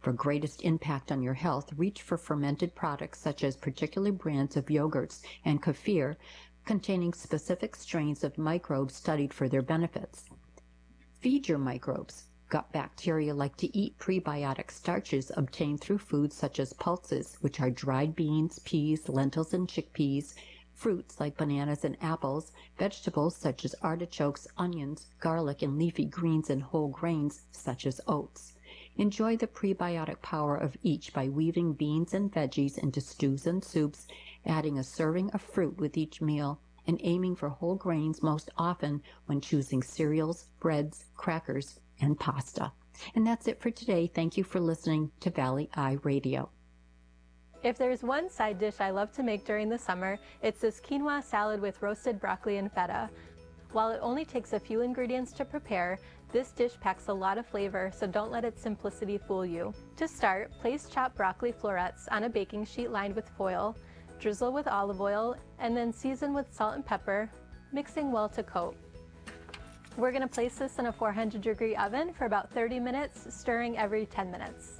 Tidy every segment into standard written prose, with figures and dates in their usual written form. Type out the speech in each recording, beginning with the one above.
For greatest impact on your health, reach for fermented products such as particular brands of yogurts and kefir containing specific strains of microbes studied for their benefits. Feed your microbes. Gut bacteria like to eat prebiotic starches obtained through foods such as pulses, which are dried beans, peas, lentils, and chickpeas, fruits like bananas and apples, vegetables such as artichokes, onions, garlic, and leafy greens, and whole grains such as oats. Enjoy the prebiotic power of each by weaving beans and veggies into stews and soups, adding a serving of fruit with each meal, and aiming for whole grains most often when choosing cereals, breads, crackers, and pasta. And that's it for today. Thank you for listening to Valley Eye Radio. If there's one side dish I love to make during the summer, it's this quinoa salad with roasted broccoli and feta. While it only takes a few ingredients to prepare, this dish packs a lot of flavor, so don't let its simplicity fool you. To start, place chopped broccoli florets on a baking sheet lined with foil, drizzle with olive oil, and then season with salt and pepper, mixing well to coat. We're going to place this in a 400-degree oven for about 30 minutes, stirring every 10 minutes.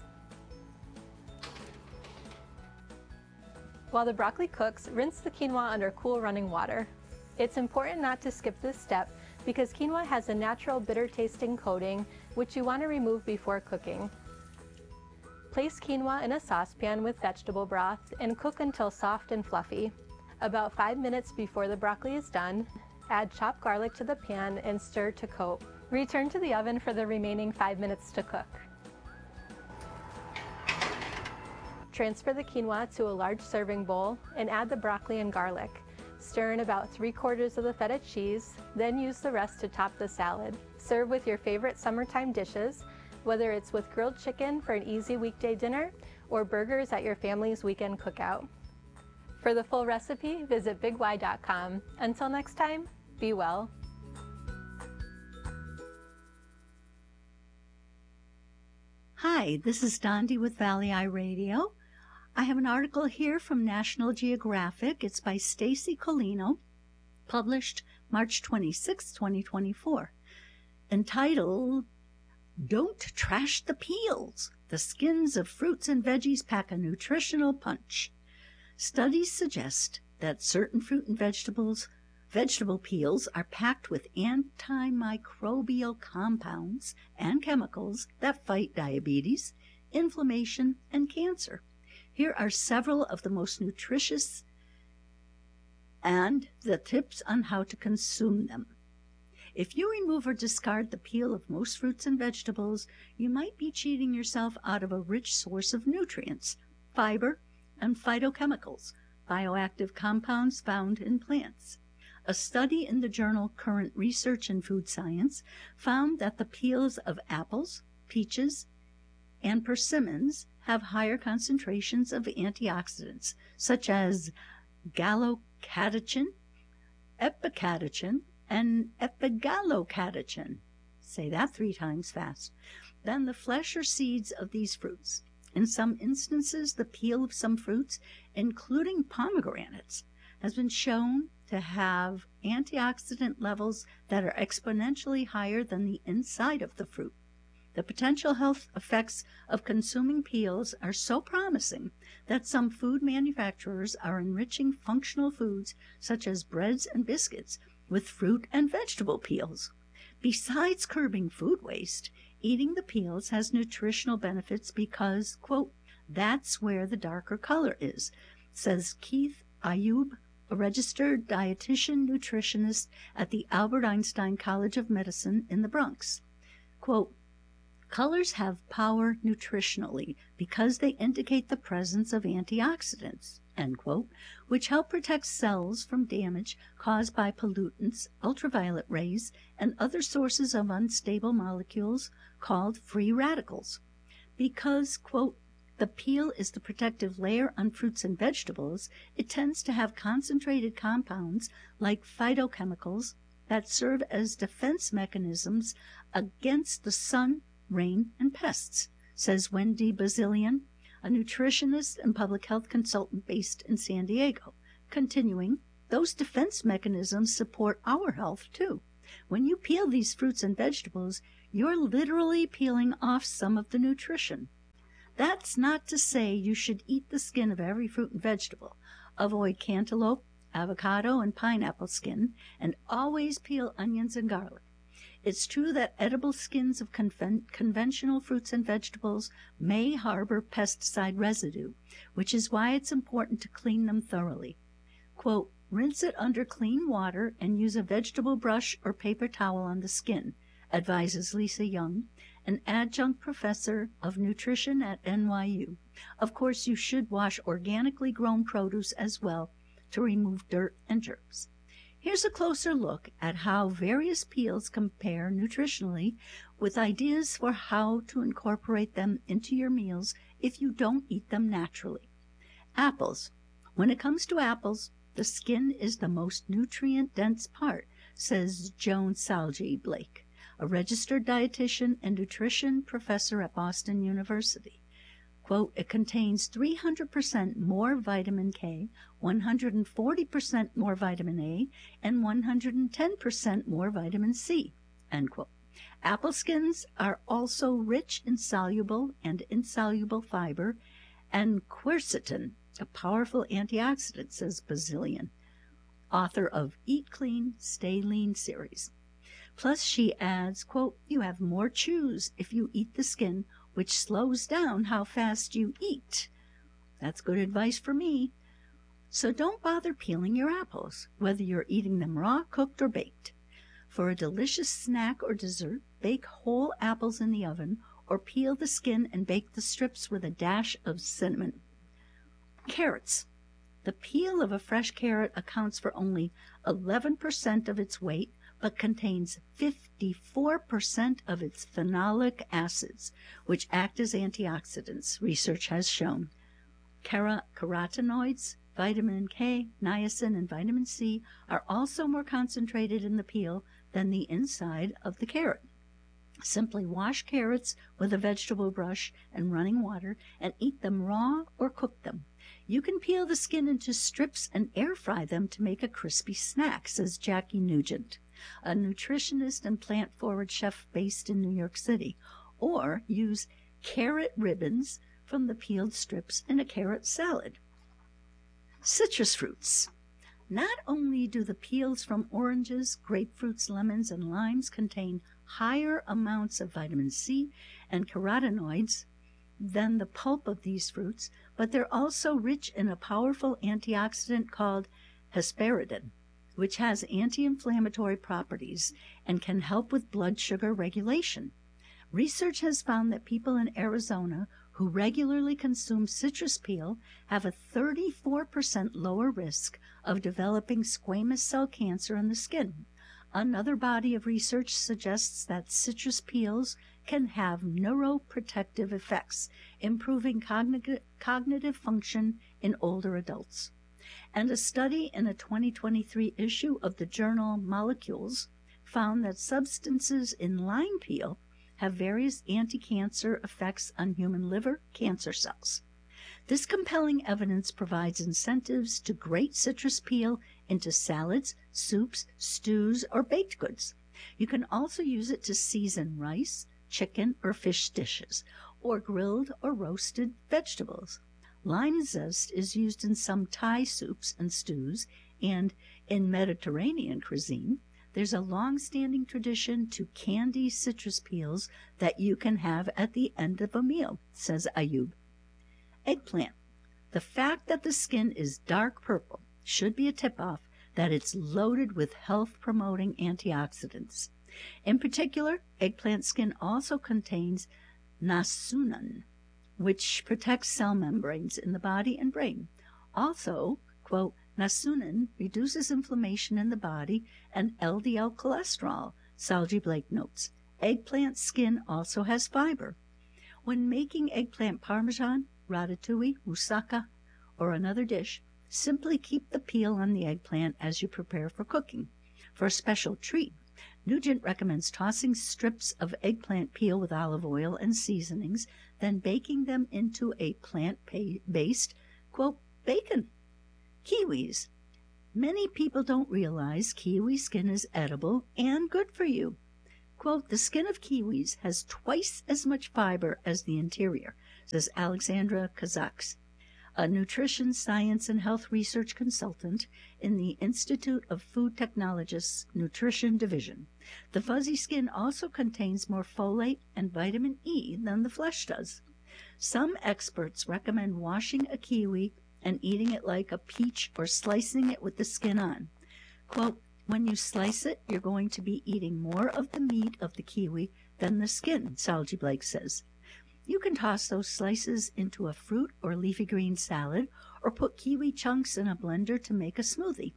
While the broccoli cooks, rinse the quinoa under cool running water. It's important not to skip this step because quinoa has a natural bitter-tasting coating, which you want to remove before cooking. Place quinoa in a saucepan with vegetable broth and cook until soft and fluffy. About 5 minutes before the broccoli is done, add chopped garlic to the pan and stir to coat. Return to the oven for the remaining 5 minutes to cook. Transfer the quinoa to a large serving bowl and add the broccoli and garlic. Stir in about 3/4 of the feta cheese, then use the rest to top the salad. Serve with your favorite summertime dishes, whether it's with grilled chicken for an easy weekday dinner or burgers at your family's weekend cookout. For the full recipe, visit bigY.com. Until next time, be well. Hi, this is Dondi with Valley Eye Radio. I have an article here from National Geographic. It's by Stacy Colino, published March 26, 2024, entitled, "Don't Trash the Peels. The skins of fruits and veggies pack a nutritional punch." Studies suggest that certain fruit and vegetable peels are packed with antimicrobial compounds and chemicals that fight diabetes, inflammation, and cancer. Here are several of the most nutritious and the tips on how to consume them. If you remove or discard the peel of most fruits and vegetables, you might be cheating yourself out of a rich source of nutrients, fiber, and phytochemicals, bioactive compounds found in plants. A study in the journal Current Research in Food Science found that the peels of apples, peaches, and persimmons have higher concentrations of antioxidants, such as gallocatechin, epicatechin, and epigallocatechin, say that 3 times fast, than the flesh or seeds of these fruits. In some instances, the peel of some fruits, including pomegranates, has been shown to have antioxidant levels that are exponentially higher than the inside of the fruit. The potential health effects of consuming peels are so promising that some food manufacturers are enriching functional foods such as breads and biscuits with fruit and vegetable peels. Besides curbing food waste, eating the peels has nutritional benefits because, quote, "that's where the darker color is," says Keith Ayub, a registered dietitian nutritionist at the Albert Einstein College of Medicine in the Bronx. Quote, "Colors have power nutritionally because they indicate the presence of antioxidants," end quote, which help protect cells from damage caused by pollutants, ultraviolet rays, and other sources of unstable molecules called free radicals. Because, quote, "the peel is the protective layer on fruits and vegetables, it tends to have concentrated compounds like phytochemicals that serve as defense mechanisms against the sun, rain, and pests," says Wendy Bazilian, a nutritionist and public health consultant based in San Diego. Continuing, "Those defense mechanisms support our health too. When you peel these fruits and vegetables, you're literally peeling off some of the nutrition. That's not to say you should eat the skin of every fruit and vegetable. Avoid cantaloupe, avocado, and pineapple skin, and always peel onions and garlic. It's true that edible skins of conventional fruits and vegetables may harbor pesticide residue, which is why it's important to clean them thoroughly. Quote, rinse it under clean water and use a vegetable brush or paper towel on the skin, advises Lisa Young, an adjunct professor of nutrition at NYU. Of course, you should wash organically grown produce as well to remove dirt and germs. Here's a closer look at how various peels compare nutritionally with ideas for how to incorporate them into your meals if you don't eat them naturally. Apples. When it comes to apples, the skin is the most nutrient-dense part, says Joan Salge Blake, a registered dietitian and nutrition professor at Boston University. Quote, it contains 300% more vitamin K, 140% more vitamin A, and 110% more vitamin C, end quote. Apple skins are also rich in soluble and insoluble fiber and quercetin, a powerful antioxidant, says Bazillion, author of Eat Clean, Stay Lean series. Plus, she adds, quote, you have more chews if you eat the skin, which slows down how fast you eat. That's good advice for me. So don't bother peeling your apples, whether you're eating them raw, cooked, or baked. For a delicious snack or dessert, bake whole apples in the oven, or peel the skin and bake the strips with a dash of cinnamon. Carrots. The peel of a fresh carrot accounts for only 11% of its weight, but contains 54% of its phenolic acids, which act as antioxidants, research has shown. Carotenoids, vitamin K, niacin, and vitamin C are also more concentrated in the peel than the inside of the carrot. Simply wash carrots with a vegetable brush and running water and eat them raw or cook them. You can peel the skin into strips and air fry them to make a crispy snack, says Jackie Nugent, a nutritionist and plant-forward chef based in New York City, or use carrot ribbons from the peeled strips in a carrot salad. Citrus fruits. Not only do the peels from oranges, grapefruits, lemons, and limes contain higher amounts of vitamin C and carotenoids than the pulp of these fruits, but they're also rich in a powerful antioxidant called hesperidin, which has anti-inflammatory properties and can help with blood sugar regulation. Research has found that people in Arizona who regularly consume citrus peel have a 34% lower risk of developing squamous cell cancer in the skin. Another body of research suggests that citrus peels can have neuroprotective effects, improving cognitive function in older adults. And a study in a 2023 issue of the journal Molecules found that substances in lime peel have various anti-cancer effects on human liver cancer cells. This compelling evidence provides incentives to grate citrus peel into salads, soups, stews, or baked goods. You can also use it to season rice, chicken, or fish dishes, or grilled or roasted vegetables. Lime zest is used in some Thai soups and stews, and in Mediterranean cuisine, there's a long-standing tradition to candy citrus peels that you can have at the end of a meal, says Ayub. Eggplant. The fact that the skin is dark purple should be a tip-off that it's loaded with health-promoting antioxidants. In particular, eggplant skin also contains nasunan, which protects cell membranes in the body and brain. Also, quote, nasunan reduces inflammation in the body and LDL cholesterol, Salge Blake notes. Eggplant skin also has fiber. When making eggplant parmesan, ratatouille, moussaka, or another dish, simply keep the peel on the eggplant as you prepare for cooking. For a special treat, Nugent recommends tossing strips of eggplant peel with olive oil and seasonings, then baking them into a plant-based, quote, bacon. Kiwis. Many people don't realize kiwi skin is edible and good for you. Quote, the skin of kiwis has twice as much fiber as the interior, says Alexandra Kazaks, a nutrition science and health research consultant in the Institute of Food Technologists Nutrition Division. The fuzzy skin also contains more folate and vitamin E than the flesh does. Some experts recommend washing a kiwi and eating it like a peach or slicing it with the skin on. Quote, when you slice it, you're going to be eating more of the meat of the kiwi than the skin, Salji Blake says. You can toss those slices into a fruit or leafy green salad or put kiwi chunks in a blender to make a smoothie.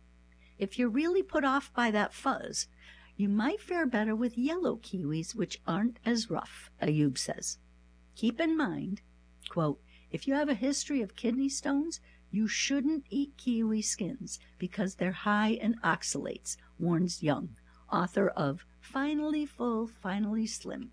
If you're really put off by that fuzz, you might fare better with yellow kiwis, which aren't as rough, Ayub says. Keep in mind, quote, if you have a history of kidney stones, you shouldn't eat kiwi skins because they're high in oxalates, warns Young, author of Finally Full, Finally Slim.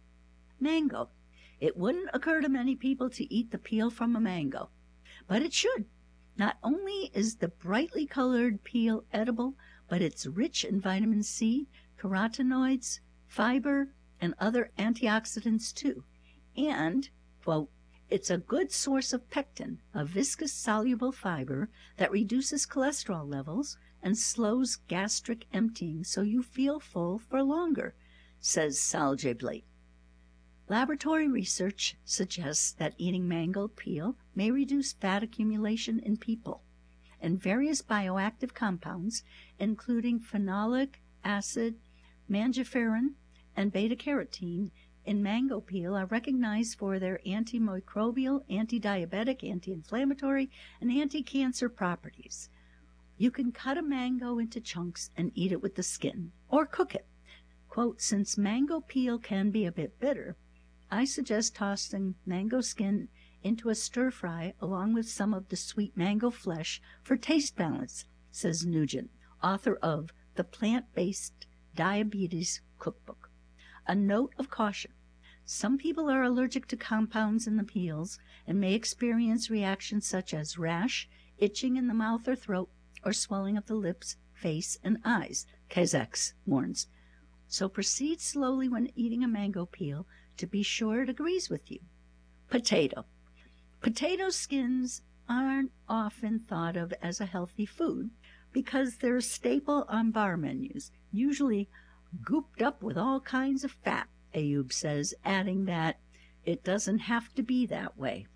Mango. It wouldn't occur to many people to eat the peel from a mango, but it should. Not only is the brightly colored peel edible, but it's rich in vitamin C, carotenoids, fiber, and other antioxidants too. And, quote, it's a good source of pectin, a viscous soluble fiber that reduces cholesterol levels and slows gastric emptying so you feel full for longer, says Salji Blake. Laboratory research suggests that eating mango peel may reduce fat accumulation in people, and various bioactive compounds, including phenolic acid, mangiferin, and beta-carotene in mango peel are recognized for their antimicrobial, anti-diabetic, anti-inflammatory, and anti-cancer properties. You can cut a mango into chunks and eat it with the skin, or cook it. Quote, since mango peel can be a bit bitter, I suggest tossing mango skin into a stir-fry along with some of the sweet mango flesh for taste balance, says Nugent, author of The Plant-Based Diabetes Cookbook. A note of caution. Some people are allergic to compounds in the peels and may experience reactions such as rash, itching in the mouth or throat, or swelling of the lips, face, and eyes, Kazaks warns. So proceed slowly when eating a mango peel to be sure it agrees with you. Potato. Potato skins aren't often thought of as a healthy food because they're a staple on bar menus, usually gooped up with all kinds of fat, Ayub says, adding that it doesn't have to be that way.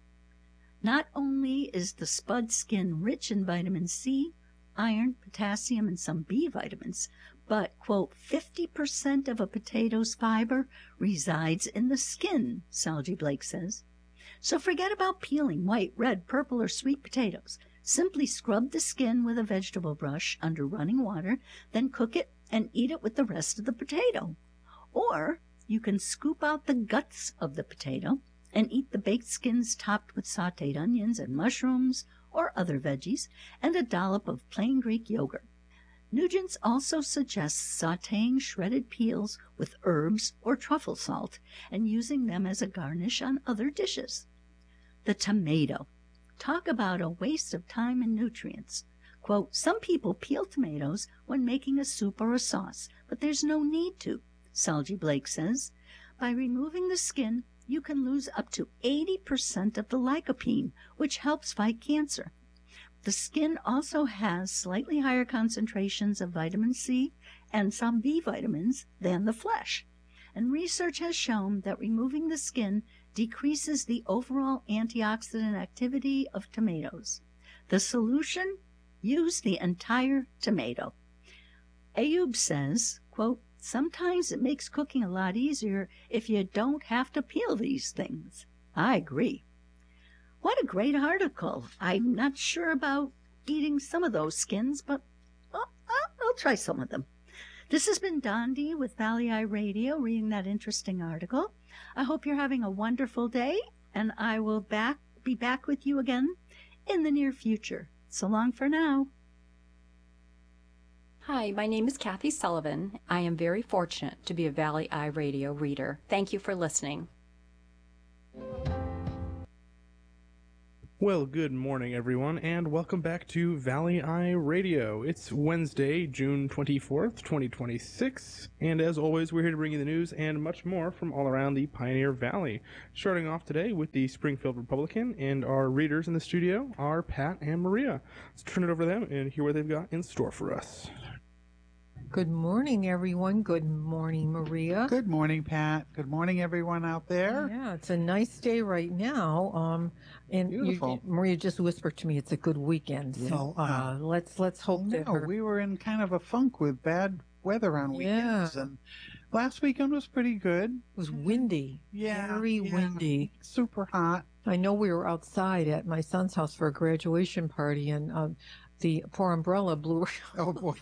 Not only is the spud skin rich in vitamin C, iron, potassium, and some B vitamins, but, quote, 50% of a potato's fiber resides in the skin, Salji Blake says. So forget about peeling white, red, purple, or sweet potatoes. Simply scrub the skin with a vegetable brush under running water, then cook it and eat it with the rest of the potato. Or you can scoop out the guts of the potato and eat the baked skins topped with sautéed onions and mushrooms or other veggies and a dollop of plain Greek yogurt. Nugent also suggests sautéing shredded peels with herbs or truffle salt and using them as a garnish on other dishes. The tomato. Talk about a waste of time and nutrients. Quote, some people peel tomatoes when making a soup or a sauce, but there's no need to, Salji Blake says. By removing the skin, you can lose up to 80% of the lycopene, which helps fight cancer. The skin also has slightly higher concentrations of vitamin C and some B vitamins than the flesh. And research has shown that removing the skin decreases the overall antioxidant activity of tomatoes. The solution? Use the entire tomato. Ayub says, quote, sometimes it makes cooking a lot easier if you don't have to peel these things. I agree. What a great article. I'm not sure about eating some of those skins, but I'll try some of them. This has been Dondi with Valley Eye Radio reading that interesting article. I hope you're having a wonderful day, and I will be back with you again in the near future. So long for now. Hi, my name is Kathy Sullivan. I am very fortunate to be a Valley Eye Radio reader. Thank you for listening. Well, good morning, everyone, and welcome back to Valley Eye Radio. It's Wednesday, June 24th, 2026, and as always, we're here to bring you the news and much more from all around the Pioneer Valley. Starting off today with the Springfield Republican, and our readers in the studio are Pat and Maria. Let's turn it over to them and hear what they've got in store for us. Good morning, everyone. Good morning, Maria. Good morning, Pat. Good morning, everyone out there. Yeah, it's a nice day right now. And Beautiful. Maria just whispered to me it's a good weekend. So let's hope that we were in kind of a funk with bad weather on weekends, and last weekend was pretty good. It was windy. Very windy. Super hot. I know we were outside at my son's house for a graduation party, and the poor umbrella blew Oh boy.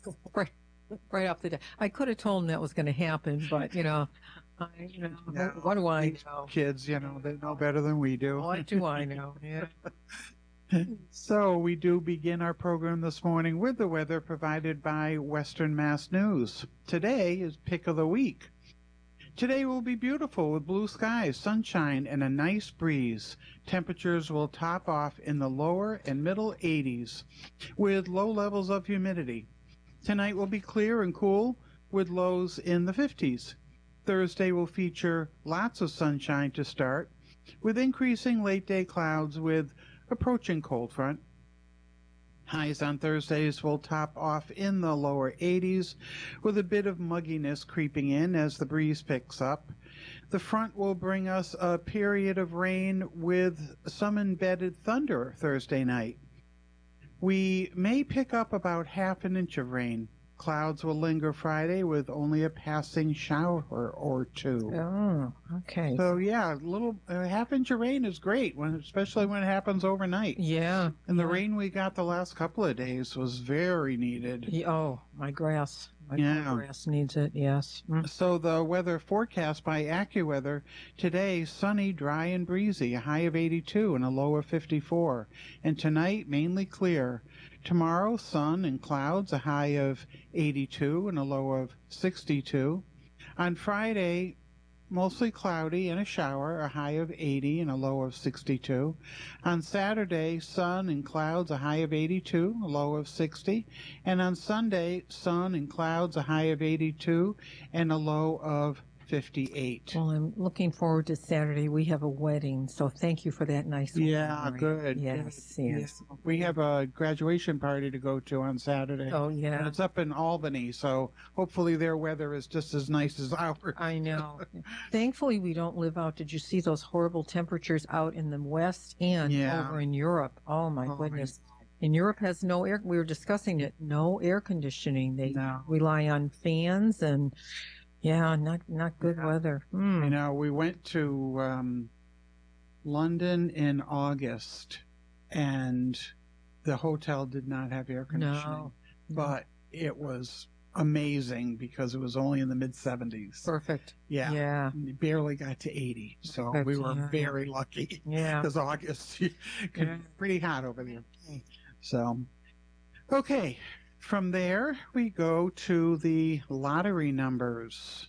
right off the deck. I could have told him that was going to happen, but what do I know? Kids, they know better than we do. What do I know? Yeah. So we do begin our program this morning with the weather provided by Western Mass News. Today is pick of the week. Today will be beautiful with blue skies, sunshine, and a nice breeze. Temperatures will top off in the lower and middle 80s with low levels of humidity. Tonight will be clear and cool with lows in the 50s. Thursday will feature lots of sunshine to start, with increasing late-day clouds with approaching cold front. Highs on Thursdays will top off in the lower 80s, with a bit of mugginess creeping in as the breeze picks up. The front will bring us a period of rain with some embedded thunder Thursday night. We may pick up about half an inch of rain. Clouds will linger Friday with only a passing shower or two. Oh, okay. So yeah, a half inch of rain is great, especially when it happens overnight. Yeah. And the rain we got the last couple of days was very needed. My grass. My Yeah. grass needs it, yes. So the weather forecast by AccuWeather today, sunny, dry, and breezy, a high of 82 and a low of 54. And tonight, mainly clear. Tomorrow, sun and clouds, a high of 82 and a low of 62. On Friday, mostly cloudy and a shower, a high of 80 and a low of 62. On Saturday, sun and clouds, a high of 82, a low of 60. And on Sunday, sun and clouds, a high of 82 and a low of 58. Well, I'm looking forward to Saturday. We have a wedding, so thank you for that nice one. Yeah, good. Yes. We have a graduation party to go to on Saturday. Oh, And yeah. it's up in Albany, so hopefully their weather is just as nice as ours. I know. Thankfully, we don't live out. Did you see those horrible temperatures out in the West and over in Europe? Oh, my goodness. And Europe has no air. We were discussing it. No air conditioning. They rely on fans and... Yeah, not good weather. We went to London in August, and the hotel did not have air conditioning. But it was amazing because it was only in the mid-70s. Perfect. Yeah. We barely got to 80, so we were very lucky. Yeah. Because August could be pretty hot over there. So, okay. From there, we go to the lottery numbers.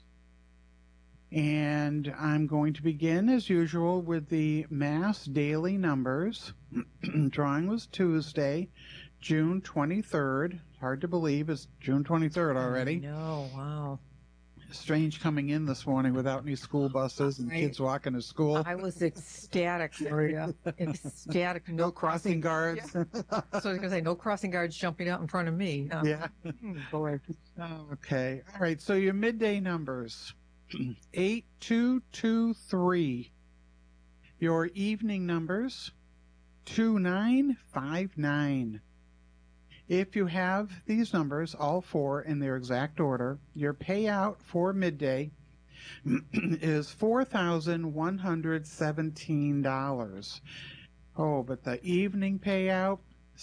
And I'm going to begin, as usual, with the Mass daily numbers. Drawing was Tuesday, June 23rd. Hard to believe it's June 23rd already. No, wow. Strange coming in this morning without any school buses and kids walking to school. I was ecstatic, Maria. Ecstatic. No crossing guards. Yeah. So I was going to say, no crossing guards jumping out in front of me. Yeah. Boy. Okay. All right. So your midday numbers, 8223. Your evening numbers, 2959. If you have these numbers, all four in their exact order, your payout for midday is $4,117. Oh, but the evening payout,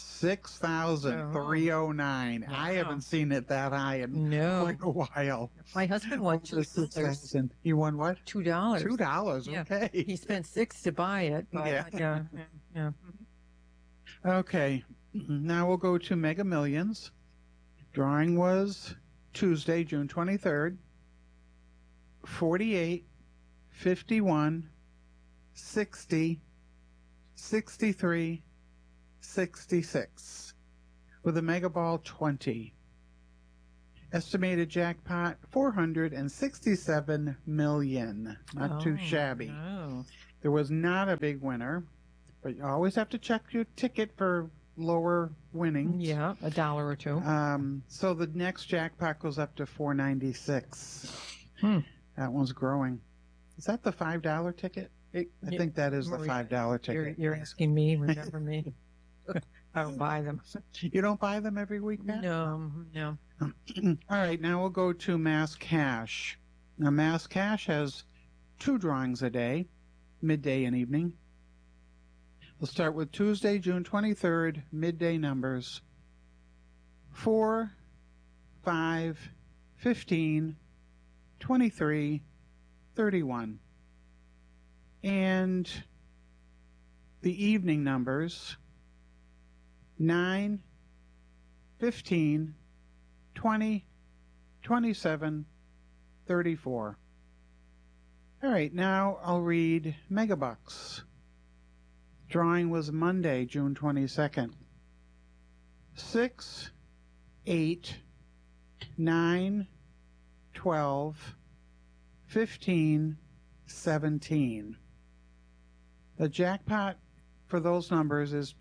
$6,309. Wow. I haven't seen it that high in quite a while. My husband won $2,000. You won what? $2. $2. Yeah. Okay. He spent $6 to buy it. But yeah. Okay. Now we'll go to Mega Millions. Drawing was Tuesday, June 23rd. 48, 51, 60, 63 66 with a Mega Ball 20. Estimated jackpot 467 million. Not too shabby. No. There was not a big winner, but you always have to check your ticket for lower winnings. Yeah, $1 or $2. So the next jackpot goes up to 496. That one's growing. Is that the $5 ticket? I think that is Maria, the $5 ticket. You're asking me. Remember me? I don't buy them. You don't buy them every week, Matt? No. All right, now we'll go to Mass Cash. Now, Mass Cash has 2 drawings a day, midday and evening. We'll start with Tuesday, June 23rd, midday numbers 4, 5, 15, 23, 31. And the evening numbers 9, 15, 20, 27, 34. All right, now I'll read Megabucks. Drawing was Monday, June 22nd. 6, 8, 9, 12, 15, 17. The jackpot for those numbers is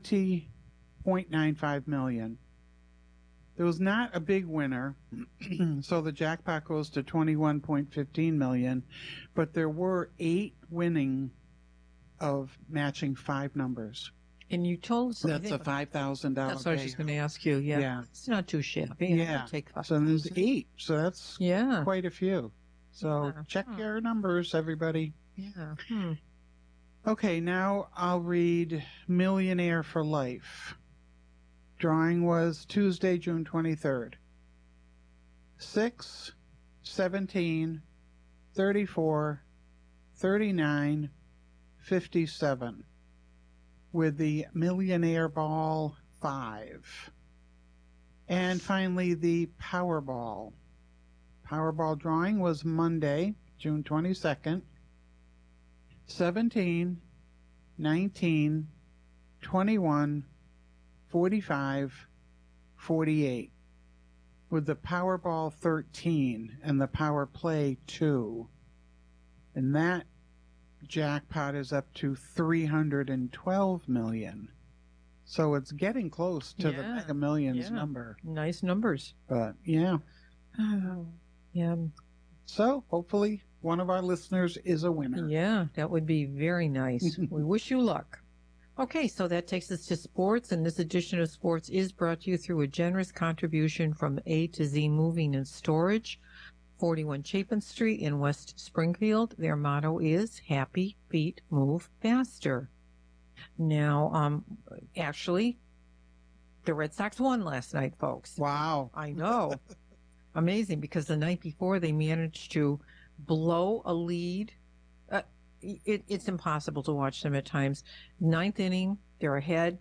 20.95 million. There was not a big winner, so the jackpot goes to 21.15 million, but there were 8 winning of matching 5 numbers. And you told us that's a $5,000. That's what I was just going to ask you. Yeah, it's not too shabby. Yeah, take 5. So there's 8. So that's quite a few. So check your numbers, everybody. Yeah. Okay, now I'll read Millionaire for Life. Drawing was Tuesday, June 23rd. 6, 17, 34, 39, 57. With the Millionaire Ball 5. And finally, the Powerball. Powerball drawing was Monday, June 22nd. 17, 19, 21, 45, 48. With the Powerball 13 and the Power Play 2. And that jackpot is up to 312 million. So it's getting close to the Mega Millions number. Nice numbers. But yeah. Yeah. So hopefully one of our listeners is a winner. Yeah, that would be very nice. We wish you luck. Okay, so that takes us to sports, and this edition of sports is brought to you through a generous contribution from A to Z Moving and Storage, 41 Chapin Street in West Springfield. Their motto is Happy Feet Move Faster. Now, actually, the Red Sox won last night, folks. Wow. I know. Amazing, because the night before they managed to blow a lead. It's impossible to watch them at times. 9th inning, they're ahead,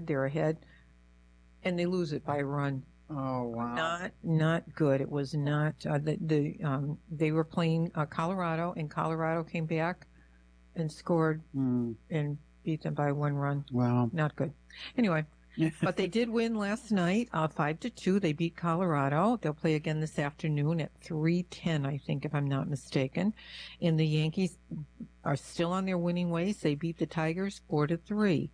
and they lose it by a run. Oh, wow. Not good. It was not. They were playing Colorado, and Colorado came back and scored and beat them by 1 run. Wow. Not good. Anyway. But they did win last night, 5-2. They beat Colorado. They'll play again this afternoon at 3:10, I think, if I'm not mistaken. And the Yankees are still on their winning ways. They beat the Tigers 4-3.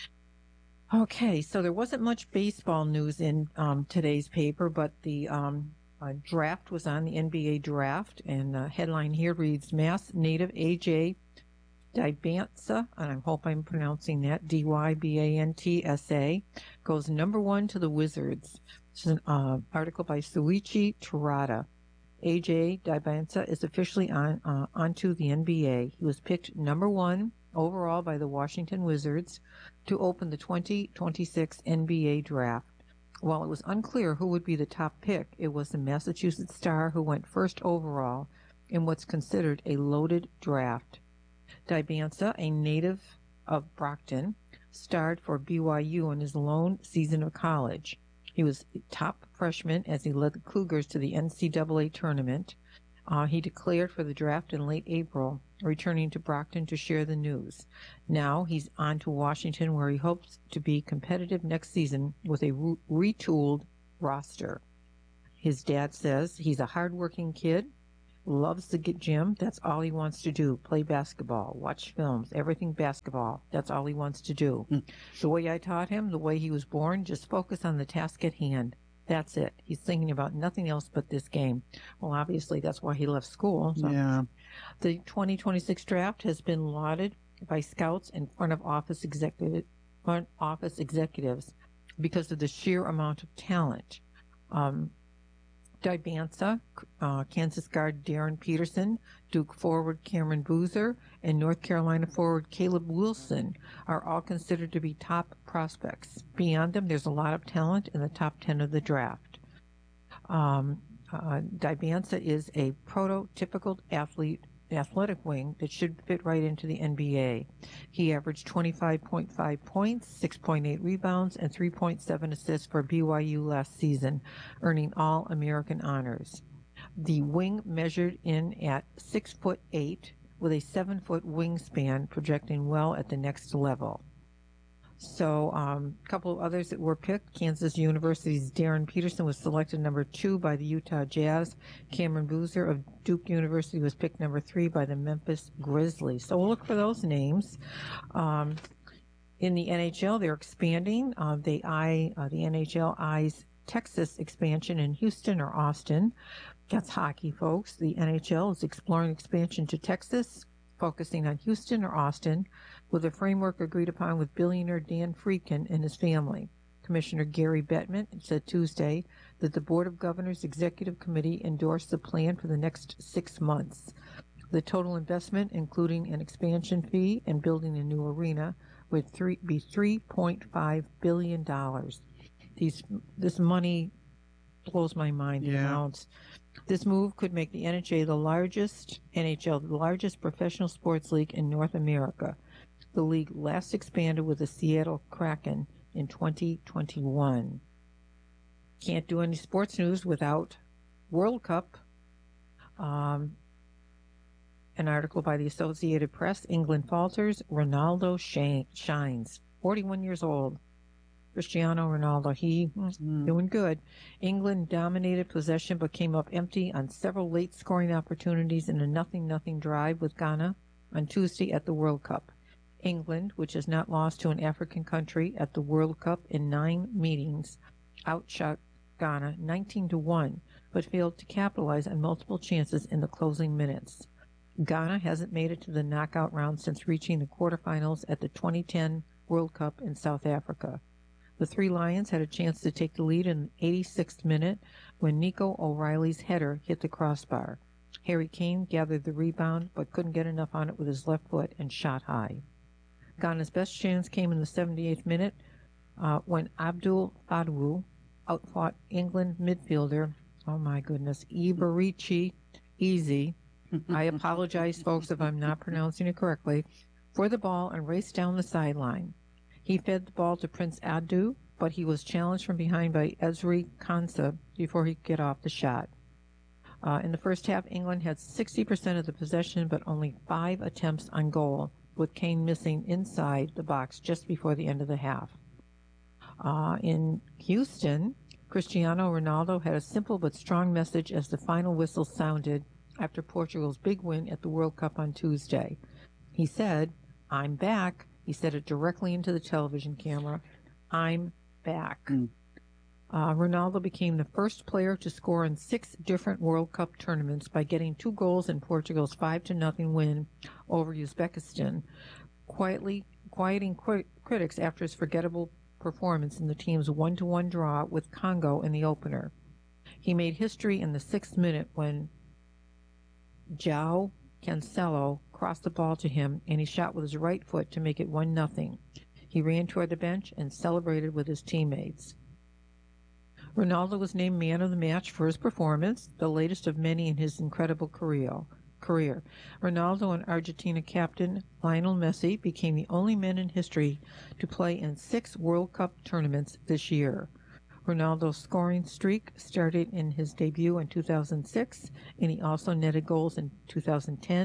Okay, so there wasn't much baseball news in today's paper, but the draft was on, the NBA draft, and the headline here reads, Mass native A.J. Dybantsa, and I hope I'm pronouncing that, Dybantsa, goes number 1 to the Wizards. This is an article by Suichi Terada. A.J. Dybantsa is officially onto the NBA. He was picked number 1 overall by the Washington Wizards to open the 2026 NBA draft. While it was unclear who would be the top pick, it was the Massachusetts star who went first overall in what's considered a loaded draft. Dybantsa, a native of Brockton, starred for BYU in his lone season of college. He was a top freshman as he led the Cougars to the NCAA tournament. He declared for the draft in late April. returning to Brockton to share the news. Now he's on to Washington, where he hopes to be competitive next season with a retooled roster. His dad says he's a hardworking kid, loves the gym. That's all he wants to do. Play basketball, watch films, everything basketball. That's all he wants to do. The way I taught him, the way he was born, just focus on the task at hand. That's it. He's thinking about nothing else but this game. Well, obviously, that's why he left school. So. Yeah. The 2026 draft has been lauded by scouts and front office executives because of the sheer amount of talent. Dybansa, Kansas guard Darren Peterson, Duke forward Cameron Boozer, and North Carolina forward Caleb Wilson are all considered to be top prospects. Beyond them, there's a lot of talent in the top 10 of the draft. Dybansa is a prototypical athletic wing that should fit right into the NBA. He averaged 25.5 points, 6.8 rebounds, and 3.7 assists for BYU last season, earning All-American honors. The wing measured in at 6'8" with a 7-foot wingspan, projecting well at the next level. So a couple of others that were picked. Kansas University's Darren Peterson was selected number 2 by the Utah Jazz. Cameron Boozer of Duke University was picked number 3 by the Memphis Grizzlies. So we'll look for those names. In the NHL, they're expanding. The NHL eyes Texas expansion in Houston or Austin. That's hockey, folks. The NHL is exploring expansion to Texas, focusing on Houston or Austin, with a framework agreed upon with billionaire Dan Friedkin and his family. Commissioner Gary Bettman said Tuesday that the Board of Governors Executive Committee endorsed the plan for the next 6 months. The total investment, including an expansion fee and building a new arena, would be $3.5 billion. This money blows my mind, the amounts. This move could make the NHL the largest professional sports league in North America. The league last expanded with the Seattle Kraken in 2021. Can't do any sports news without World Cup. An article by the Associated Press, England falters, Ronaldo shines. 41 years old. Cristiano Ronaldo, doing good. England dominated possession but came up empty on several late scoring opportunities in a 0-0 drive with Ghana on Tuesday at the World Cup. England, which has not lost to an African country at the World Cup in 9 meetings, outshot Ghana 19-1, but failed to capitalize on multiple chances in the closing minutes. Ghana hasn't made it to the knockout round since reaching the quarterfinals at the 2010 World Cup in South Africa. The Three Lions had a chance to take the lead in the 86th minute when Nico O'Reilly's header hit the crossbar. Harry Kane gathered the rebound but couldn't get enough on it with his left foot and shot high. Ghana's best chance came in the 78th minute when Abdul Fadwu outfought England midfielder, Iberichi Eze. I apologize, folks, if I'm not pronouncing it correctly, for the ball and raced down the sideline. He fed the ball to Prince Adu, but he was challenged from behind by Ezri Konsa before he could get off the shot. In the first half, England had 60% of the possession, but only 5 attempts on goal, with Kane missing inside the box just before the end of the half. In Houston, Cristiano Ronaldo had a simple but strong message as the final whistle sounded after Portugal's big win at the World Cup on Tuesday. He said, "I'm back." He said it directly into the television camera. "I'm back." Ronaldo became the first player to score in 6 different World Cup tournaments by getting 2 goals in Portugal's 5-0 win over Uzbekistan, quieting critics after his forgettable performance in the team's 1-1 draw with Congo in the opener. He made history in the 6th minute when João Cancelo crossed the ball to him, and he shot with his right foot to make it 1-0. He ran toward the bench and celebrated with his teammates. Ronaldo was named man of the match for his performance, the latest of many in his incredible career. Ronaldo and Argentina captain Lionel Messi became the only men in history to play in 6 World Cup tournaments this year. Ronaldo's scoring streak started in his debut in 2006, and he also netted goals in 2010,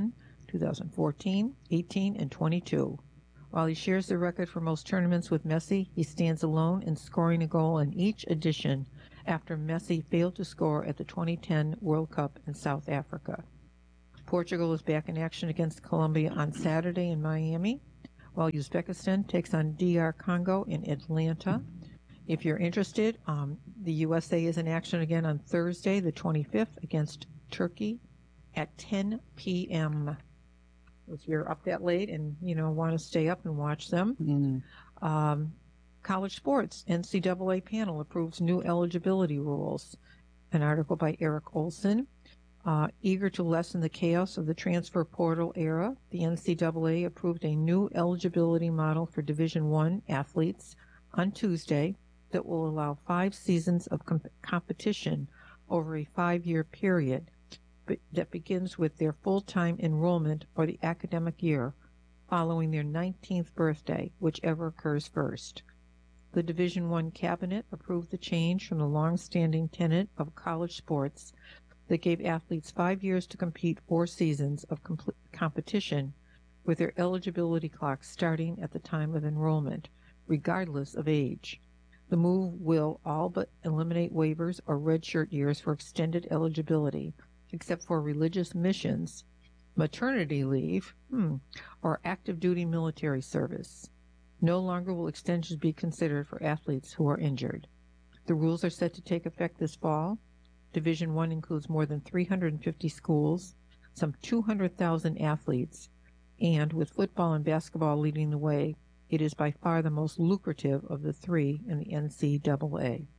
2014, 18, and 22. While he shares the record for most tournaments with Messi, he stands alone in scoring a goal in each edition after Messi failed to score at the 2010 World Cup in South Africa. Portugal is back in action against Colombia on Saturday in Miami, while Uzbekistan takes on DR Congo in Atlanta. If you're interested, the USA is in action again on Thursday, the 25th, against Turkey at 10 p.m. If you're up that late and, want to stay up and watch them. College sports, NCAA panel approves new eligibility rules. An article by Eric Olson. Eager to lessen the chaos of the transfer portal era, the NCAA approved a new eligibility model for Division I athletes on Tuesday that will allow 5 seasons of competition over a 5-year period that begins with their full-time enrollment or the academic year following their 19th birthday, whichever occurs first. The Division I cabinet approved the change from the long-standing tenet of college sports that gave athletes 5 years to compete 4 seasons of competition with their eligibility clock starting at the time of enrollment, regardless of age. The move will all but eliminate waivers or redshirt years for extended eligibility, except for religious missions, maternity leave, or active duty military service. No longer will extensions be considered for athletes who are injured. The rules are set to take effect this fall. Division I includes more than 350 schools, some 200,000 athletes, and with football and basketball leading the way, it is by far the most lucrative of the 3 in the NCAA.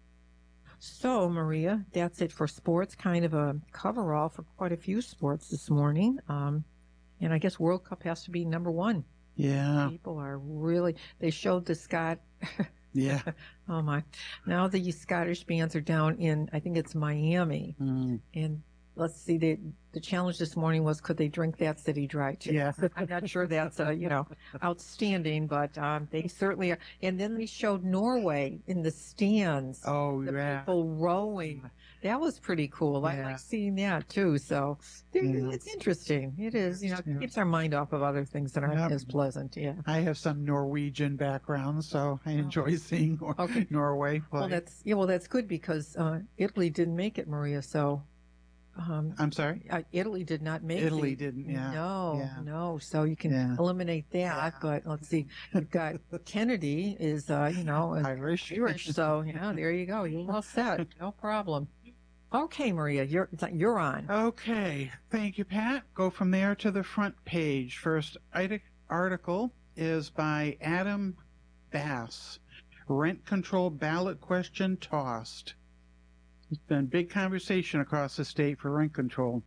So, Maria, that's it for sports, kind of a coverall for quite a few sports this morning. And I guess World Cup has to be number 1. Yeah. People are really, they showed the Scott. Yeah. Oh, my. Now the Scottish bands are down in, I think it's Miami. And let's see, the challenge this morning was, could they drink that city dry too? Yeah. I'm not sure that's, outstanding, but they certainly are. And then they showed Norway in the stands. Oh, the yeah. people rowing. That was pretty cool. Yeah. I like seeing that too. So it's interesting. It is, it keeps our mind off of other things that aren't as pleasant. Yeah. I have some Norwegian background, so I enjoy seeing Norway play. Well, that's good because Italy didn't make it, Maria. So. I'm sorry? Italy did not make it. Italy didn't, yeah. No. So you can eliminate that. Yeah. But let's see. You've got Kennedy is, Irish. So, there you go. You're all set. No problem. Okay, Maria, you're on. Okay. Thank you, Pat. Go from there to the front page. First article is by Adam Bass. Rent control ballot question tossed. There's been big conversation across the state for rent control.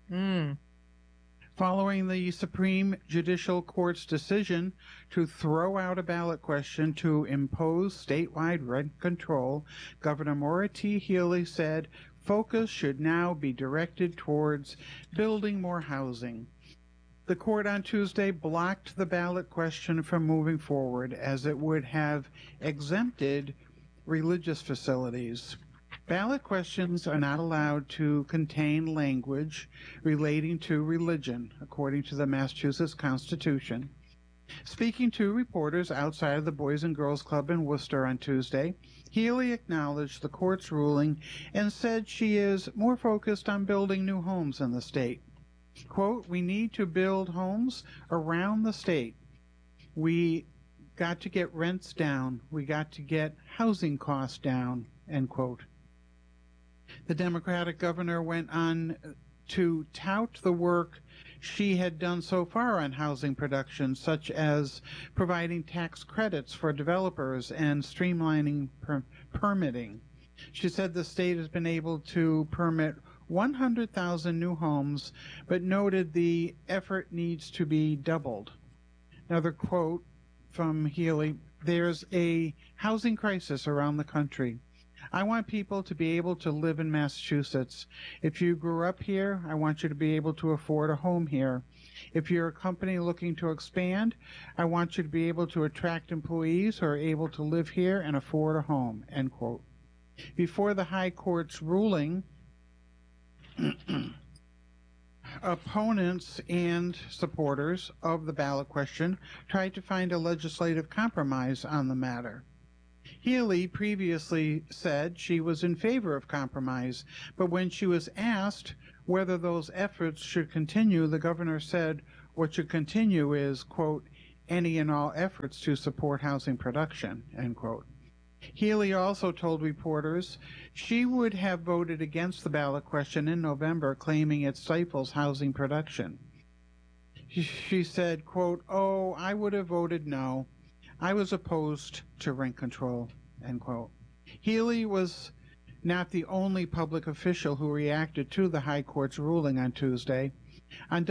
Following the Supreme Judicial Court's decision to throw out a ballot question to impose statewide rent control, Governor Maura T. Healey said focus should now be directed towards building more housing. The court on Tuesday blocked the ballot question from moving forward as it would have exempted religious facilities. Ballot questions are not allowed to contain language relating to religion, according to the Massachusetts Constitution. Speaking to reporters outside of the Boys and Girls Club in Worcester on Tuesday, Healey acknowledged the court's ruling and said she is more focused on building new homes in the state. Quote, we need to build homes around the state. We got to get rents down. We got to get housing costs down, end quote. The Democratic governor went on to tout the work she had done so far on housing production, such as providing tax credits for developers and streamlining permitting. She said the state has been able to permit 100,000 new homes, but noted the effort needs to be doubled. Another quote from Healey, there's a housing crisis around the country. I want people to be able to live in Massachusetts. If you grew up here, I want you to be able to afford a home here. If you're a company looking to expand, I want you to be able to attract employees who are able to live here and afford a home, end quote. Before the High Court's ruling, Opponents and supporters of the ballot question tried to find a legislative compromise on the matter. Healy previously said she was in favor of compromise, but when she was asked whether those efforts should continue, the governor said what should continue is, quote, any and all efforts to support housing production, end quote. Healy also told reporters she would have voted against the ballot question in November, claiming it stifles housing production. She said, quote, oh, I would have voted no. I was opposed to rent control, end quote. Healy was not the only public official who reacted to the High Court's ruling on Tuesday. On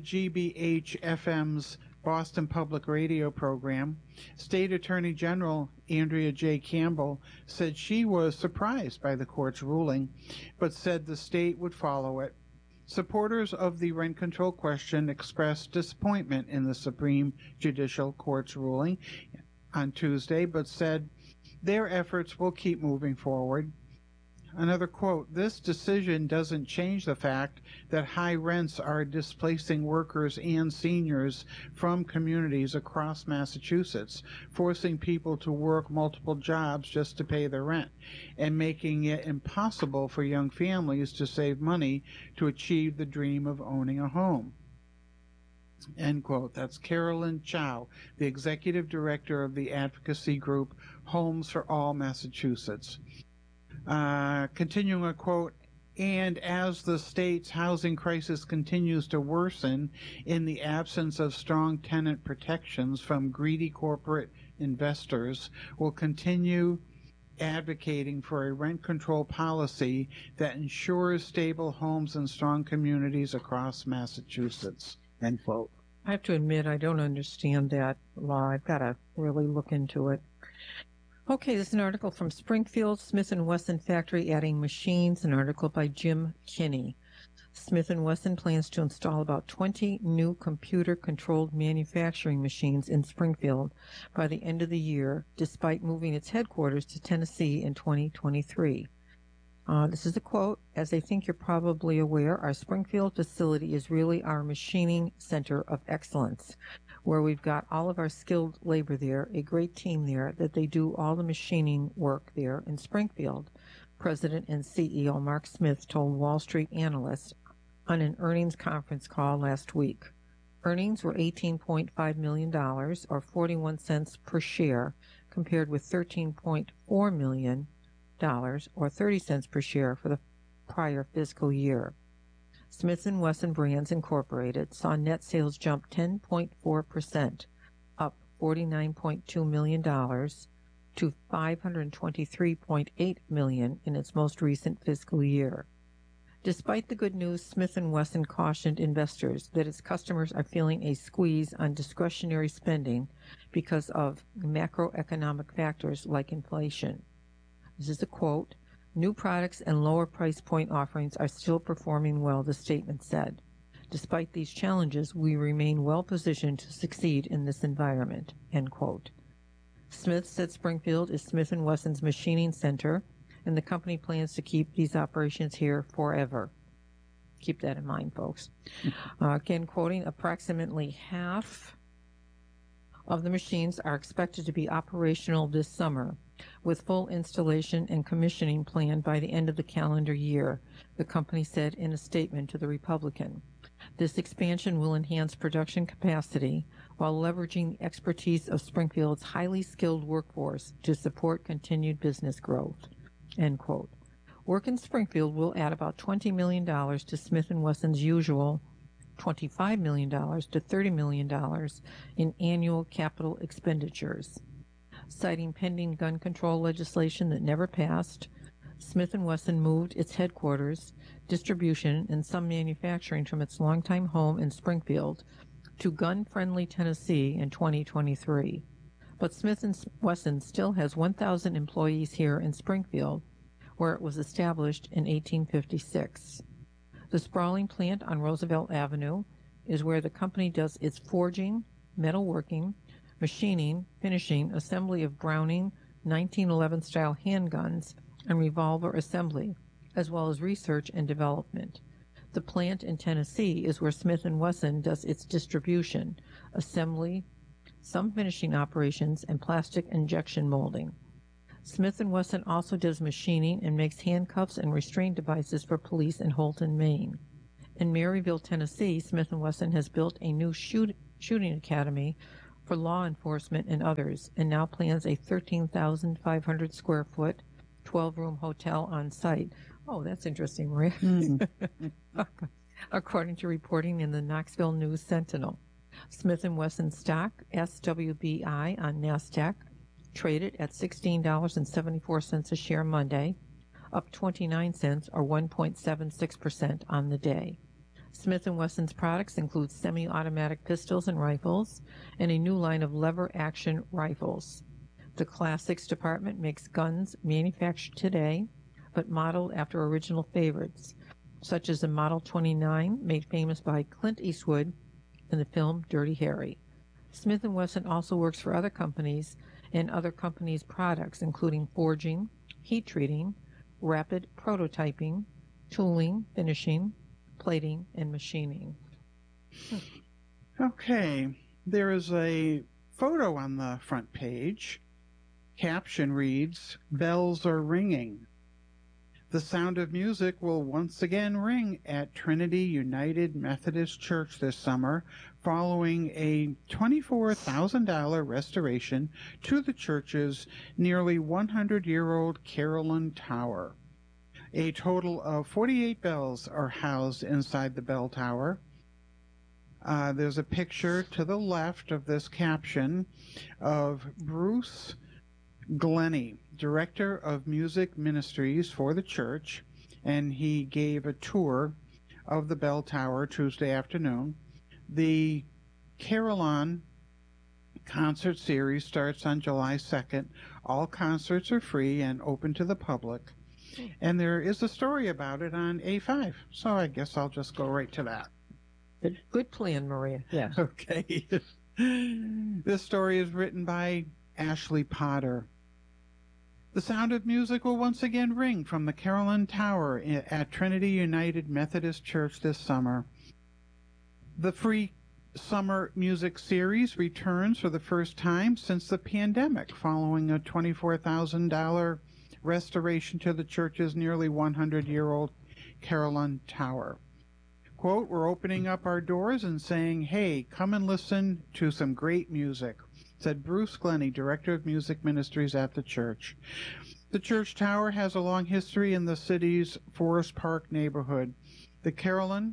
WGBH-FM's Boston Public Radio program, State Attorney General Andrea J. Campbell said she was surprised by the court's ruling, but said the state would follow it. Supporters of the rent control question expressed disappointment in the Supreme Judicial Court's ruling on Tuesday, but said their efforts will keep moving forward. Another quote, this decision doesn't change the fact that high rents are displacing workers and seniors from communities across Massachusetts, forcing people to work multiple jobs just to pay their rent, and making it impossible for young families to save money to achieve the dream of owning a home. End quote. That's Carolyn Chow, the executive director of the advocacy group Homes for All Massachusetts. Continuing a quote, and as the state's housing crisis continues to worsen in the absence of strong tenant protections from greedy corporate investors, we'll continue advocating for a rent control policy that ensures stable homes and strong communities across Massachusetts, end quote. I have to admit, I don't understand that law. I've got to really look into it. Okay, this is an article from Springfield, Smith & Wesson factory adding machines, an article by Jim Kinney. Smith & Wesson plans to install about 20 new computer-controlled manufacturing machines in Springfield by the end of the year, despite moving its headquarters to Tennessee in 2023. This is a quote. As I think you're probably aware, our Springfield facility is really our machining center of excellence, where we've got all of our skilled labor there, a great team there, that they do all the machining work there in Springfield. President and CEO Mark Smith told Wall Street analysts on an earnings conference call last week. Earnings were $18.5 million, or 41 cents per share, compared with $13.4 million, or 30 cents per share for the prior fiscal year. Smith & Wesson Brands Incorporated saw net sales jump 10.4%, up $49.2 million to $523.8 million in its most recent fiscal year. Despite the good news, Smith & Wesson cautioned investors that its customers are feeling a squeeze on discretionary spending because of macroeconomic factors like inflation. This is a quote. New products and lower price point offerings are still performing well, the statement said. Despite these challenges, we remain well positioned to succeed in this environment, end quote. Smith said Springfield is Smith & Wesson's machining center, and the company plans to keep these operations here forever. Keep that in mind, folks. Again, quoting, approximately half of the machines are expected to be operational this summer, with full installation and commissioning planned by the end of the calendar year, the company said in a statement to the Republican. This expansion will enhance production capacity while leveraging the expertise of Springfield's highly skilled workforce to support continued business growth, end quote. Work in Springfield will add about $20 million to Smith & Wesson's usual $25 million to $30 million in annual capital expenditures. Citing pending gun control legislation that never passed, Smith & Wesson moved its headquarters, distribution, and some manufacturing from its longtime home in Springfield to gun-friendly Tennessee in 2023. But Smith & Wesson still has 1,000 employees here in Springfield, where it was established in 1856. The sprawling plant on Roosevelt Avenue is where the company does its forging, metalworking, machining, finishing, assembly of Browning 1911-style handguns, and revolver assembly, as well as research and development. The plant in Tennessee is where Smith & Wesson does its distribution, assembly, some finishing operations, and plastic injection molding. Smith & Wesson also does machining and makes handcuffs and restraint devices for police in Holton, Maine. In Maryville, Tennessee, Smith & Wesson has built a new shooting academy for law enforcement and others, and now plans a 13,500 square foot, 12-room hotel on site. Oh, that's interesting, Maria. According to reporting in the Knoxville News Sentinel. Smith & Wesson stock, SWBI, on NASDAQ, traded at $16.74 a share Monday, up 29 cents or 1.76% on the day. Smith & Wesson's products include semi-automatic pistols and rifles and a new line of lever-action rifles. The Classics department makes guns manufactured today, but modeled after original favorites, such as the Model 29, made famous by Clint Eastwood in the film Dirty Harry. Smith & Wesson also works for other companies and other companies' products, including forging, heat treating, rapid prototyping, tooling, finishing, plating, and machining. Okay, there is a photo on the front page. Caption reads, "Bells are ringing." The Sound of Music will once again ring at Trinity United Methodist Church this summer, following a $24,000 restoration to the church's nearly 100-year-old Carillon Tower. A total of 48 bells are housed inside the bell tower. There's a picture to the left of this caption of Bruce Glennie, Director of Music Ministries for the church, and he gave a tour of the bell tower Tuesday afternoon. The Carillon concert series starts on July 2nd. All concerts are free and open to the public. And there is a story about it on A5, so I guess I'll just go right to that. Good plan, Maria. Yeah. Okay. This story is written by Ashley Potter. The Sound of Music will once again ring from the Carillon Tower at Trinity United Methodist Church this summer. The free summer music series returns for the first time since the pandemic, following a $24,000 restoration to the church's nearly 100-year-old Carillon Tower. Quote, "We're opening up our doors and saying, hey, come and listen to some great music," said Bruce Glennie, Director of Music Ministries at the church. The church tower has a long history in the city's Forest Park neighborhood. The Carillon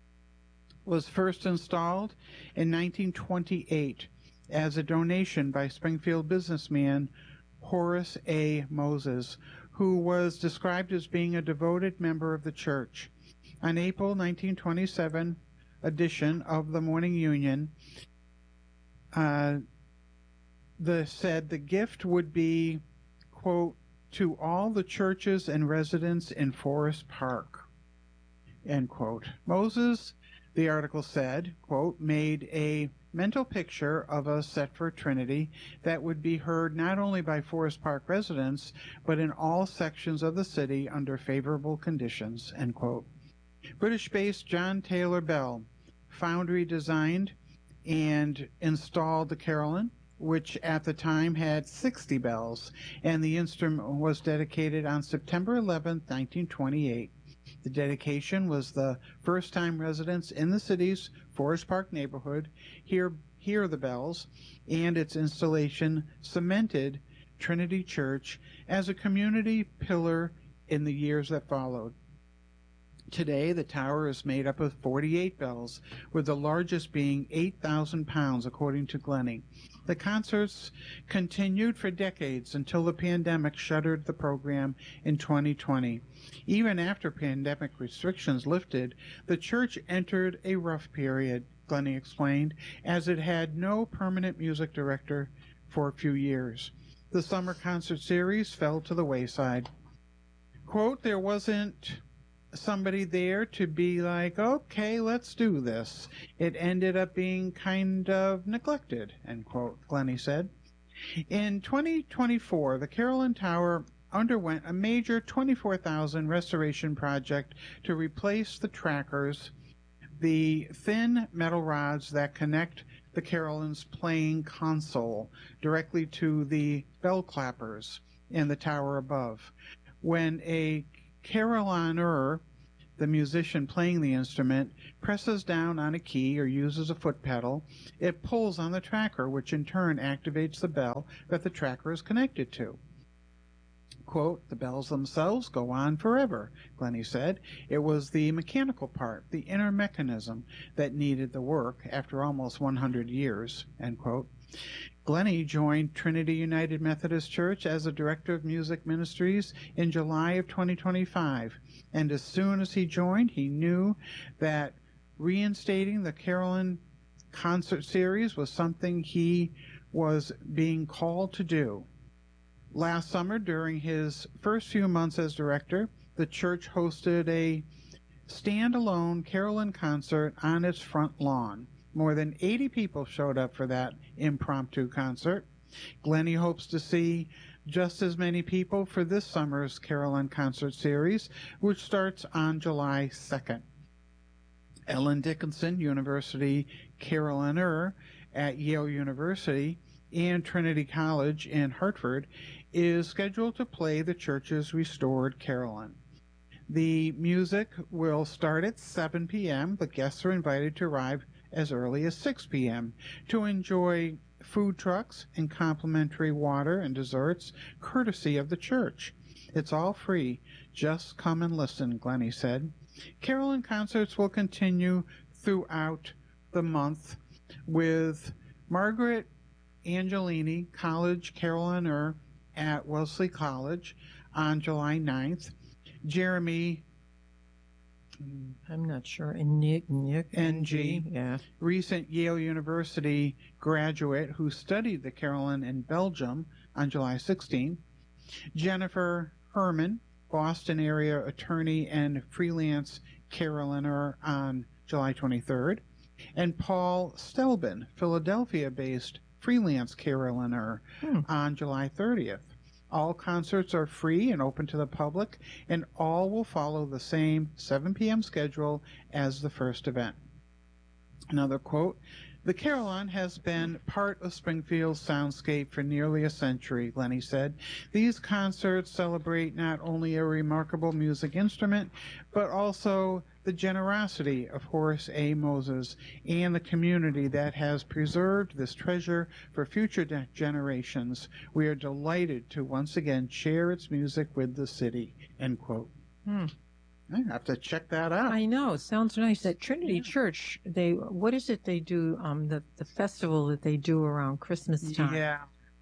was first installed in 1928 as a donation by Springfield businessman Horace A. Moses, who was described as being a devoted member of the church. On April 1927 edition of the Morning Union said the gift would be, quote, "to all the churches and residents in Forest Park," end quote. Moses, the article said, quote, "made a mental picture of a set for Trinity that would be heard not only by Forest Park residents, but in all sections of the city under favorable conditions," end quote. British-based John Taylor Bell foundry designed and installed the Carillon, which at the time had 60 bells, and the instrument was dedicated on September 11, 1928. The dedication was the first time residents in the city's Forest Park neighborhood hear the bells, and its installation cemented Trinity Church as a community pillar in the years that followed. Today, the tower is made up of 48 bells, with the largest being 8,000 pounds, according to Glennie. The concerts continued for decades until the pandemic shuttered the program in 2020. Even after pandemic restrictions lifted, the church entered a rough period, Glennie explained, as it had no permanent music director for a few years. The summer concert series fell to the wayside. Quote, "There wasn't somebody there to be like, okay, let's do this. It ended up being kind of neglected," end quote, Glennie said. In 2024, the Carillon Tower underwent a major 24,000 restoration project to replace the trackers, the thin metal rods that connect the carillon's playing console directly to the bell clappers in the tower above. When a carillonneur, the musician playing the instrument, presses down on a key or uses a foot pedal, it pulls on the tracker, which in turn activates the bell that the tracker is connected to. Quote, the bells themselves go on forever, Glennie said. It was the mechanical part, the inner mechanism, that needed the work after almost 100 years, end quote. Glennie joined Trinity United Methodist Church as a director of music ministries in July of 2025, and as soon as he joined, he knew that reinstating the Carillon concert series was something he was being called to do. Last summer, during his first few months as director, the church hosted a standalone carillon concert on its front lawn. More than 80 people showed up for that impromptu concert. Glennie hopes to see just as many people for this summer's Carillon concert series, which starts on July 2nd. Ellen Dickinson, University Carillonneur at Yale University and Trinity College in Hartford, is scheduled to play the church's restored carillon. The music will start at 7 p.m., but guests are invited to arrive as early as 6 p.m. to enjoy food trucks and complimentary water and desserts courtesy of the church. It's all free. Just come and listen, Glennie said. Carillon concerts will continue throughout the month with Margaret Angelini, college carillonneur at Wellesley College on July 9th. Jeremy, I'm not sure, NG, yeah, recent Yale University graduate who studied the carillon in Belgium on July 16th. Jennifer Herman, Boston area attorney and freelance carillonneur on July 23rd. And Paul Stelben, Philadelphia-based freelance carillonneur on July 30th. All concerts are free and open to the public, and all will follow the same 7 p.m. schedule as the first event. Another quote, the carillon has been part of Springfield's soundscape for nearly a century, Glennie said. These concerts celebrate not only a remarkable music instrument, but also the generosity of Horace A. Moses and the community that has preserved this treasure for future generations. We are delighted to once again share its music with the city, end quote. I have to check that out. I know. It sounds nice. At Trinity Church, what is it they do, the festival that they do around Christmas time? Yeah.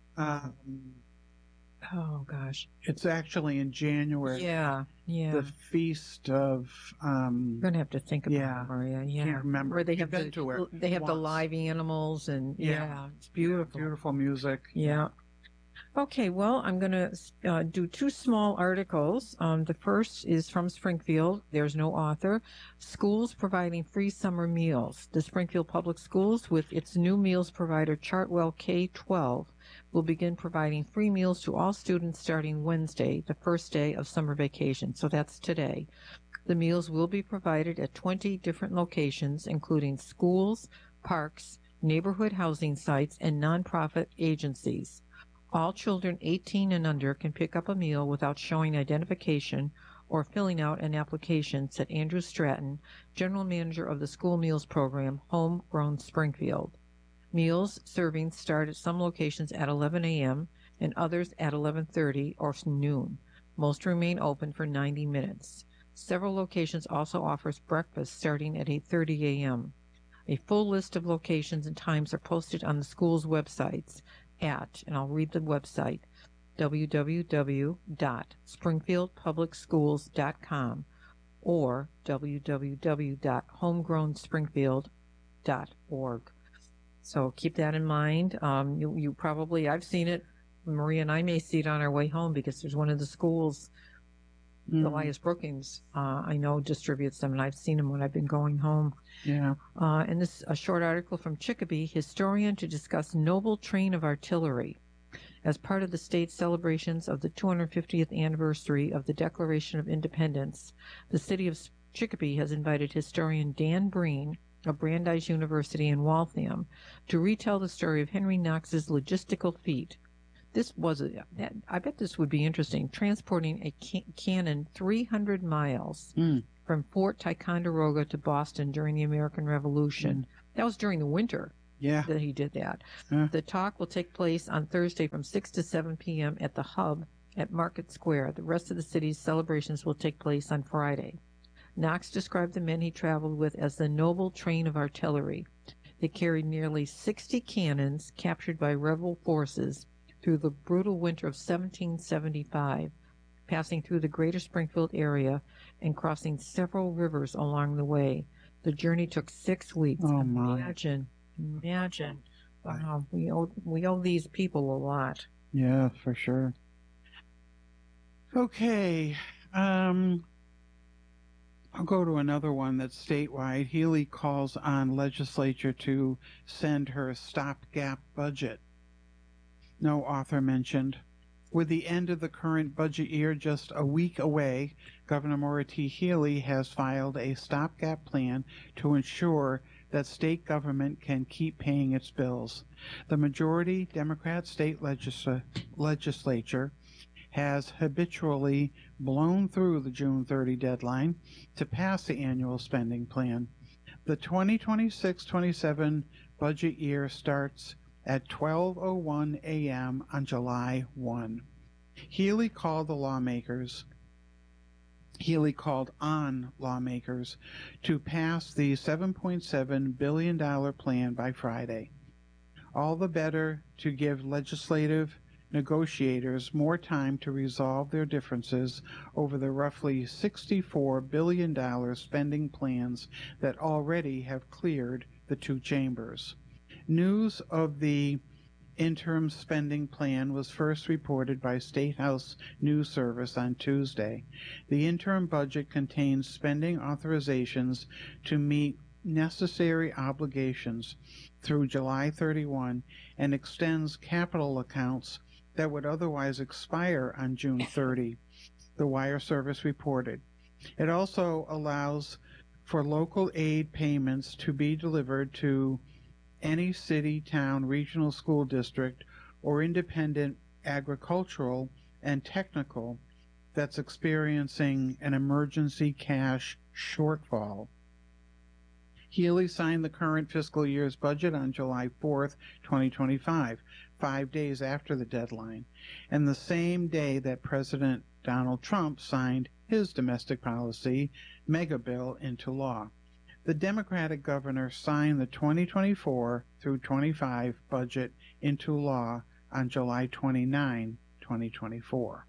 Oh, gosh. It's actually in January. Yeah. The Feast of... I'm going to have to think about it, Maria. Yeah. Can't remember. Where they have the live animals and, it's beautiful. Beautiful music. Yeah. Okay, well, I'm going to do two small articles. The first is from Springfield. There's no author. Schools providing free summer meals. The Springfield Public Schools, with its new meals provider Chartwell K-12, will begin providing free meals to all students starting Wednesday, the first day of summer vacation. So that's today. The meals will be provided at 20 different locations, including schools, parks, neighborhood housing sites, and nonprofit agencies. All children 18 and under can pick up a meal without showing identification or filling out an application, said Andrew Stratton, General Manager of the School Meals Program, Homegrown Springfield. Meals servings start at some locations at 11 a.m. and others at 11:30 or noon. Most remain open for 90 minutes. Several locations also offers breakfast starting at 8:30 a.m. A full list of locations and times are posted on the school's websites at, and I'll read the website, www.springfieldpublicschools.com or www.homegrownspringfield.org. So keep that in mind. You probably, I've seen it. Maria and I may see it on our way home because there's one of the schools, Elias Brookings, I know distributes them, and I've seen them when I've been going home. Yeah. And this a short article from Chicopee, historian to discuss noble train of artillery. As part of the state's celebrations of the 250th anniversary of the Declaration of Independence, the city of Chicopee has invited historian Dan Breen of Brandeis University in Waltham to retell the story of Henry Knox's logistical feat. I bet this would be interesting, transporting a cannon 300 miles from Fort Ticonderoga to Boston during the American Revolution. That was during the winter that he did that. The talk will take place on Thursday from 6 to 7 p.m. at the Hub at Market Square. The rest of the city's celebrations will take place on Friday. Knox described the men he traveled with as the noble train of artillery. They carried nearly 60 cannons captured by rebel forces through the brutal winter of 1775, passing through the greater Springfield area and crossing several rivers along the way. The journey took 6 weeks. Oh, my. Imagine. Wow, we owe these people a lot. Yeah, for sure. Okay, I'll go to another one that's statewide. Healy calls on legislature to send her stopgap budget. No author mentioned. With the end of the current budget year just a week away, Governor Maura T. Healy has filed a stopgap plan to ensure that state government can keep paying its bills. The majority Democrat state legislature has habitually blown through the June 30 deadline to pass the annual spending plan. The 2026-27 budget year starts at 12:01 a.m. on July 1. Healy called on lawmakers to pass the $7.7 billion plan by Friday. All the better to give legislative negotiators more time to resolve their differences over the roughly $64 billion spending plans that already have cleared the two chambers. News of the interim spending plan was first reported by State House News Service on Tuesday. The interim budget contains spending authorizations to meet necessary obligations through July 31 and extends capital accounts that would otherwise expire on June 30, the wire service reported. It also allows for local aid payments to be delivered to any city, town, regional school district, or independent agricultural and technical that's experiencing an emergency cash shortfall. Healy signed the current fiscal year's budget on July 4th, 2025, 5 days after the deadline, and the same day that President Donald Trump signed his domestic policy mega bill into law. The Democratic governor signed the 2024 through 25 budget into law on July 29, 2024.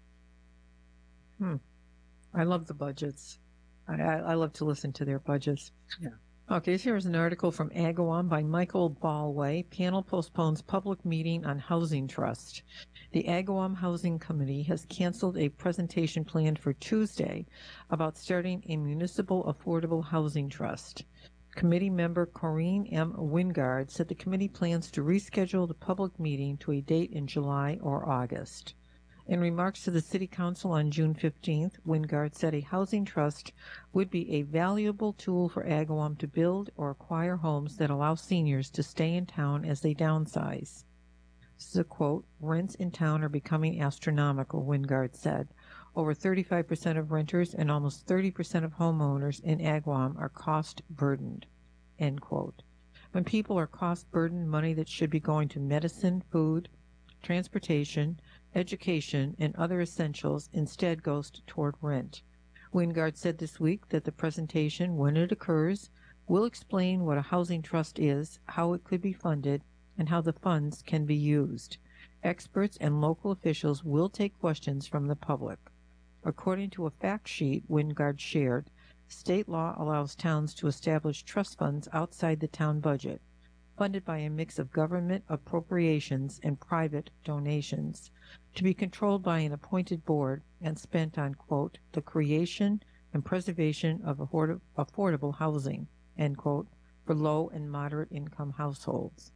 I love the budgets. I love to listen to their budgets. Yeah. Okay, so here's an article from Agawam by Michael Ballway. Panel postpones public meeting on housing trust. The Agawam Housing Committee has canceled a presentation planned for Tuesday about starting a municipal affordable housing trust. Committee member Corinne M. Wingard said the committee plans to reschedule the public meeting to a date in July or August. In remarks to the City Council on June 15th, Wingard said a housing trust would be a valuable tool for Agawam to build or acquire homes that allow seniors to stay in town as they downsize. This is a quote, "Rents in town are becoming astronomical," Wingard said. Over 35% of renters and almost 30% of homeowners in Agawam are cost-burdened, end quote. When people are cost-burdened, money that should be going to medicine, food, transportation, education, and other essentials instead goes toward rent. Wingard said this week that the presentation, when it occurs, will explain what a housing trust is, how it could be funded, and how the funds can be used. Experts and local officials will take questions from the public. According to a fact sheet Wingard shared, state law allows towns to establish trust funds outside the town budget, funded by a mix of government appropriations and private donations, to be controlled by an appointed board and spent on, quote, the creation and preservation of affordable housing, end quote, for low and moderate income households.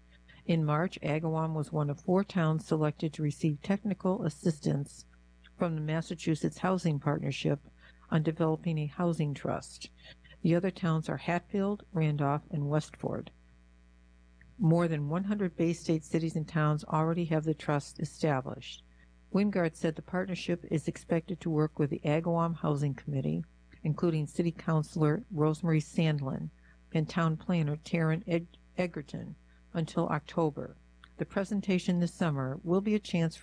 In March, Agawam was one of 4 towns selected to receive technical assistance from the Massachusetts Housing Partnership on developing a housing trust. The other towns are Hatfield, Randolph, and Westford. More than 100 Bay State cities and towns already have the trust established. Wingard said the partnership is expected to work with the Agawam Housing Committee, including City Councilor Rosemary Sandlin and Town Planner Taryn Egerton, until October. The presentation this summer will be a chance